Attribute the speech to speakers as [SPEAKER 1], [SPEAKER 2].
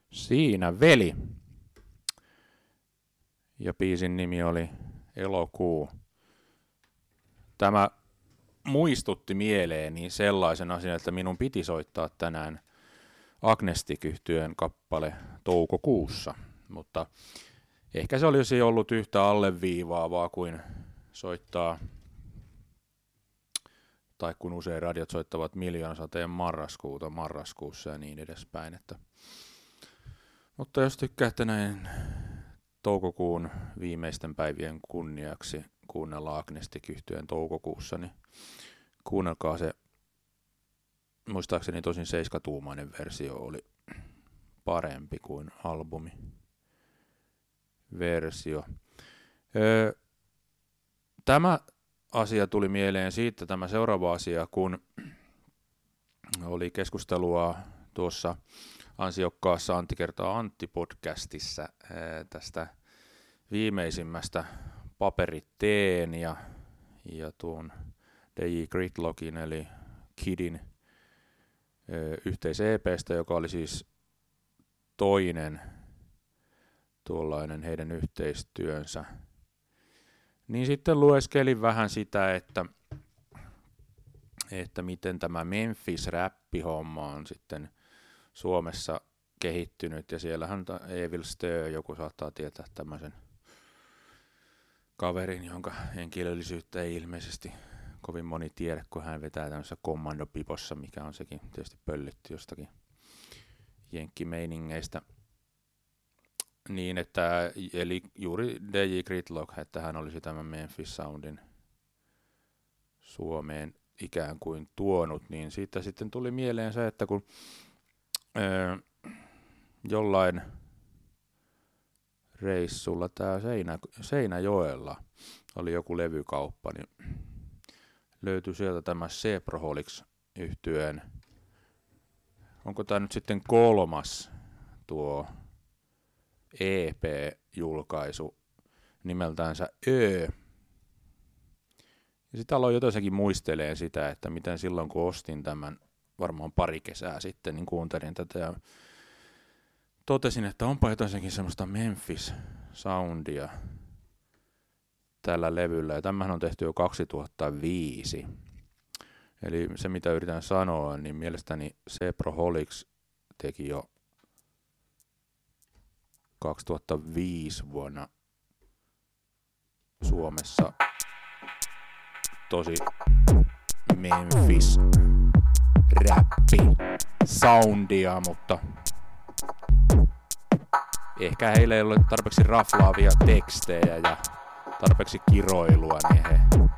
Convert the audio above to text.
[SPEAKER 1] Siinä veli. Ja biisin nimi oli Elokuu. Tämä muistutti mieleeni sellaisen asian, että minun piti soittaa tänään Agnestic-yhtyeen kappale toukokuussa, mutta ehkä se olisi ollut yhtä alleviivaavaa kuin soittaa, tai kun usein radiot soittavat Miljoonasateen marraskuussa ja niin edespäin. Mutta jos tykkäätte näin toukokuun viimeisten päivien kunniaksi kuunnella Agnestic-yhtyeen toukokuussa, niin kuunnelkaa se. Muistaakseni tosin 7-tuumainen versio oli parempi kuin albumiversio. Tämä asia tuli mieleen siitä, tämä seuraava asia, kun oli keskustelua tuossa ansiokkaassa Antti kertaa Antti-podcastissa tästä viimeisimmästä Paperiteen ja tuon DJ Gridlockin eli Kidin yhteis-EP:stä, joka oli siis toinen tuollainen heidän yhteistyönsä. Niin sitten lueskelin vähän sitä, että miten tämä Memphis-räppihomma on sitten Suomessa kehittynyt, ja siellähän Evil Stö, joku saattaa tietää tämmöisen kaverin, jonka henkilöllisyyttä ei ilmeisesti kovin moni tiedä, kun hän vetää tämmöisessä kommandopipossa, mikä on sekin tietysti pöllitty jostakin jenkkimeiningeistä. Niin, että, eli juuri DJ Gridlock, että hän olisi tämän Memphis Soundin Suomeen ikään kuin tuonut, niin siitä sitten tuli mieleen se, että kun jollain reissulla tää Seinäjoella oli joku levykauppa, niin löytyi sieltä tämä Zebraholics-yhtyeen. Onko tämä nyt sitten 3. tuo EP-julkaisu nimeltäänsä Ö. Ja sitten aloin jotenkin muistelee sitä, että miten silloin kun ostin tämän varmaan pari kesää sitten, niin kuuntelin tätä ja totesin, että onpa jotenkin semmoista Memphis-soundia tällä levyllä. Ja tämähän on tehty jo 2005. Eli se mitä yritän sanoa, niin mielestäni Zebraholics teki jo 2005 vuonna Suomessa tosi Memphis räppi soundia, mutta ehkä heillä ei ole tarpeeksi raflaavia tekstejä ja tarpeeksi kiroilua, niin he